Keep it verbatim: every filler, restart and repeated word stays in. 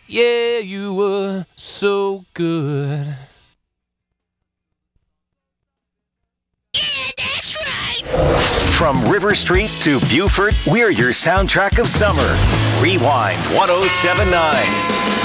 Yeah, you were so good. From River Street to Beaufort, we're your soundtrack of summer. Rewind ten seventy-nine.